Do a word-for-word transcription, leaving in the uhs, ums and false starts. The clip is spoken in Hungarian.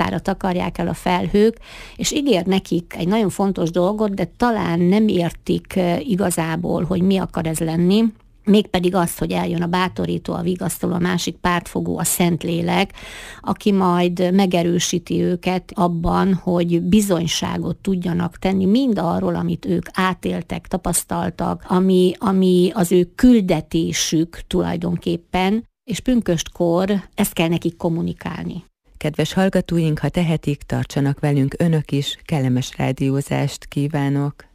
magára takarják el a felhők, és ígér nekik egy nagyon fontos dolgot, de talán nem értik igazából, hogy mi akar ez lenni, mégpedig az, hogy eljön a bátorító, a vigasztaló, a másik pártfogó, a Szentlélek, aki majd megerősíti őket abban, hogy bizonyságot tudjanak tenni mind arról, amit ők átéltek, tapasztaltak, ami, ami az ő küldetésük tulajdonképpen, és pünköstkor ezt kell nekik kommunikálni. Kedves hallgatóink, ha tehetik, tartsanak velünk önök is, kellemes rádiózást kívánok!